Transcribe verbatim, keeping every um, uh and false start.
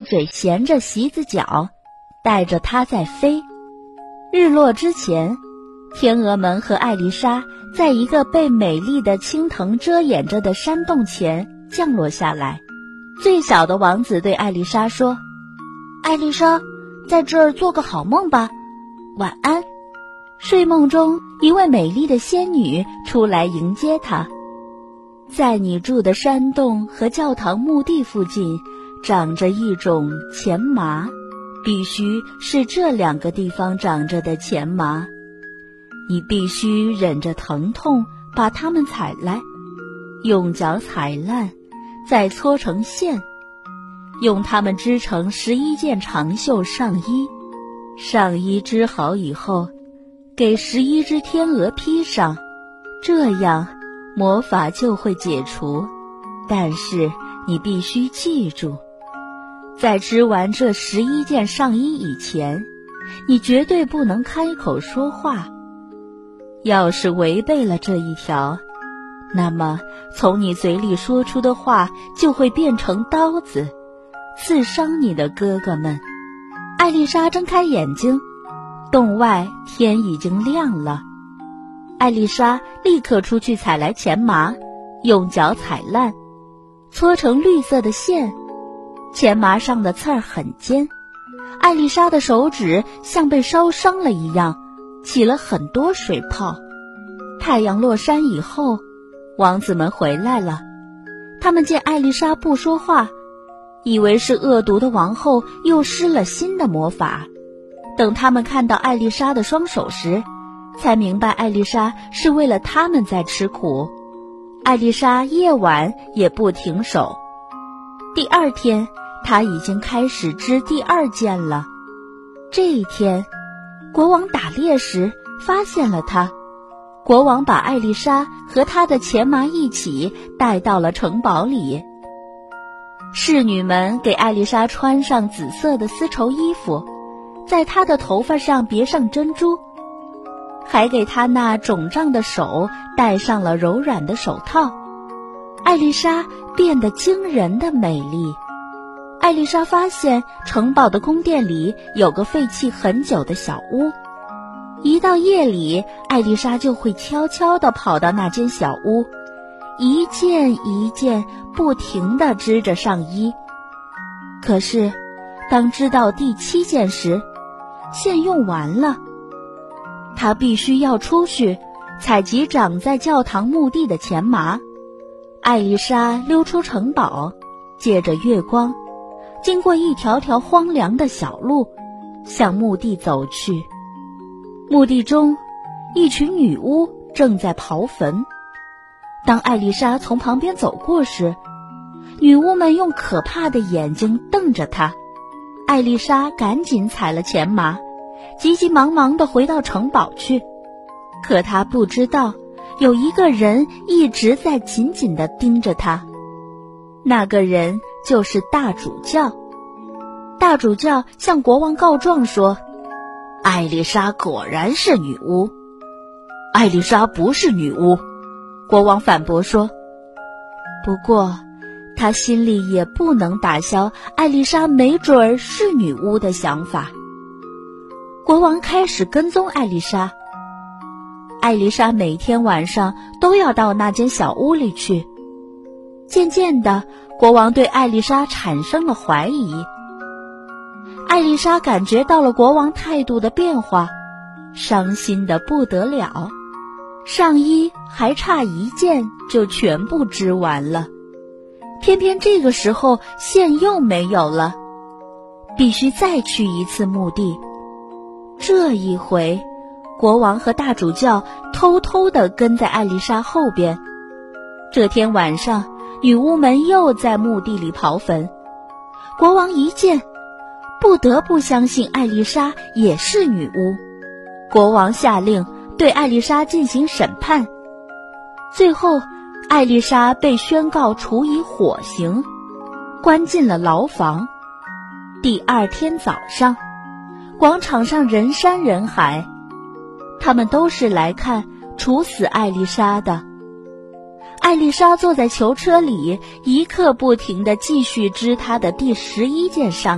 嘴衔着席子角，带着它在飞。日落之前，天鹅们和艾丽莎在一个被美丽的青藤遮掩着的山洞前降落下来。最小的王子对艾丽莎说：艾丽莎，在这儿做个好梦吧，晚安。睡梦中，一位美丽的仙女出来迎接他。在你住的山洞和教堂墓地附近长着一种钱麻，必须是这两个地方长着的钱麻。你必须忍着疼痛把它们采来，用脚踩烂，再搓成线，用它们织成十一件长袖上衣。上衣织好以后，给十一只天鹅披上，这样魔法就会解除。但是你必须记住，在织完这十一件上衣以前，你绝对不能开口说话。要是违背了这一条，那么从你嘴里说出的话就会变成刀子，刺伤你的哥哥们。艾丽莎睁开眼睛，洞外天已经亮了。艾丽莎立刻出去采来钱麻，用脚踩烂，搓成绿色的线。钱麻上的刺儿很尖，艾丽莎的手指像被烧伤了一样，起了很多水泡。太阳落山以后，王子们回来了。他们见艾丽莎不说话，以为是恶毒的王后又施了新的魔法。等他们看到艾丽莎的双手时，才明白艾丽莎是为了他们在吃苦。艾丽莎夜晚也不停手。第二天，她已经开始织第二件了。这一天，国王打猎时发现了她。国王把艾丽莎和她的钱麻一起带到了城堡里。侍女们给艾丽莎穿上紫色的丝绸衣服，在她的头发上别上珍珠，还给她那肿胀的手戴上了柔软的手套。艾丽莎变得惊人的美丽。艾丽莎发现城堡的宫殿里有个废弃很久的小屋。一到夜里，艾丽莎就会悄悄地跑到那间小屋，一件一件不停地织着上衣。可是当织到第七件时，线用完了。她必须要出去采集长在教堂墓地的钱麻。艾丽莎溜出城堡，借着月光，经过一条条荒凉的小路，向墓地走去。墓地中，一群女巫正在刨坟。当艾丽莎从旁边走过时，女巫们用可怕的眼睛瞪着她。艾丽莎赶紧采了钱麻，急急忙忙地回到城堡去。可她不知道，有一个人一直在紧紧地盯着她。那个人就是大主教。大主教向国王告状说，艾丽莎果然是女巫。艾丽莎不是女巫，国王反驳说。不过，他心里也不能打消艾丽莎没准儿是女巫的想法。国王开始跟踪艾丽莎。艾丽莎每天晚上都要到那间小屋里去。渐渐的，国王对艾丽莎产生了怀疑。艾丽莎感觉到了国王态度的变化，伤心得不得了。上衣还差一件就全部织完了，偏偏这个时候线又没有了，必须再去一次墓地。这一回，国王和大主教偷偷地跟在艾丽莎后边。这天晚上，女巫们又在墓地里刨坟。国王一见，不得不相信艾丽莎也是女巫。国王下令对艾丽莎进行审判。最后，艾丽莎被宣告处以火刑，关进了牢房。第二天早上，广场上人山人海，他们都是来看处死艾丽莎的。艾丽莎坐在囚车里，一刻不停地继续织她的第十一件上